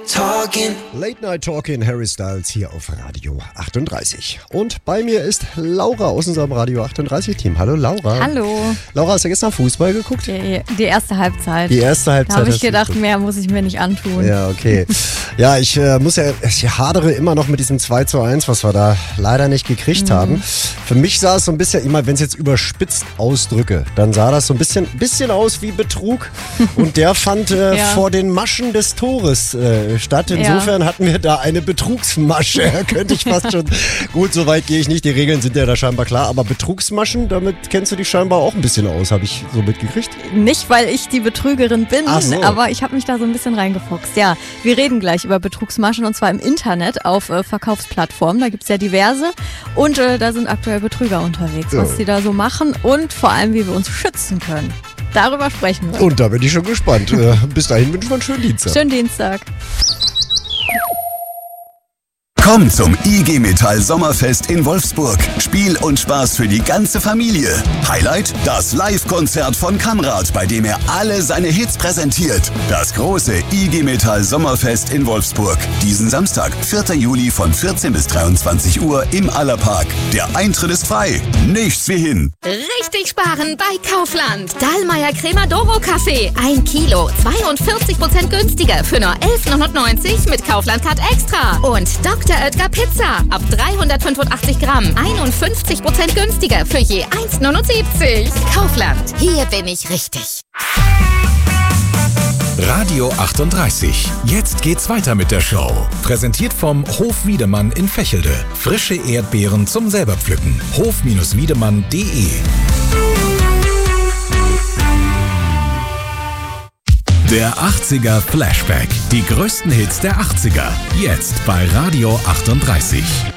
Late Night Talking, Harry Styles hier auf Radio 38. Und bei mir ist Laura aus unserem Radio 38 Team. Hallo Laura. Hallo. Laura, hast du gestern Fußball geguckt? Die erste Halbzeit. Die erste Halbzeit. Da habe ich gedacht, mehr muss ich mir nicht antun. Ja, okay. Ja, ich hadere immer noch mit diesem 2:1, was wir da leider nicht gekriegt haben. Für mich sah es so ein bisschen, immer wenn es jetzt überspitzt ausdrücke, dann sah das so ein bisschen aus wie Betrug. Und der fand vor den Maschen des Tores statt. Insofern hatten wir da eine Betrugsmasche. Könnte ich fast schon. Gut, so weit gehe ich nicht. Die Regeln sind ja da scheinbar klar. Aber Betrugsmaschen, damit kennst du dich scheinbar auch ein bisschen aus, habe ich so mitgekriegt. Nicht, weil ich die Betrügerin bin, so. Aber ich habe mich da so ein bisschen reingefuchst. Ja, wir reden gleich über Betrugsmaschen und zwar im Internet auf Verkaufsplattformen. Da gibt es ja diverse und da sind aktuell Betrüger unterwegs, was die da so machen und vor allem, wie wir uns schützen können. Darüber sprechen wir. Und da bin ich schon gespannt. Bis dahin wünschen wir einen schönen Dienstag. Schönen Dienstag. Komm zum IG Metall Sommerfest in Wolfsburg. Spiel und Spaß für die ganze Familie. Highlight: das Live-Konzert von Kamrat, bei dem er alle seine Hits präsentiert. Das große IG Metall Sommerfest in Wolfsburg. Diesen Samstag, 4. Juli von 14 bis 23 Uhr im Allerpark. Der Eintritt ist frei. Nichts wie hin. Richtig sparen bei Kaufland. Dallmayr Cremodoro Kaffee. 1 Kilo, 42% günstiger für nur 11,99 mit Kaufland Card Extra. Und Dr. Oetker Pizza. Ab 385 Gramm. 51% günstiger für je 1,79. Kaufland. Hier bin ich richtig. Radio 38. Jetzt geht's weiter mit der Show. Präsentiert vom Hof Wiedemann in Vechelde. Frische Erdbeeren zum selberpflücken. hof-wiedemann.de. Der 80er Flashback. Die größten Hits der 80er. Jetzt bei Radio 38.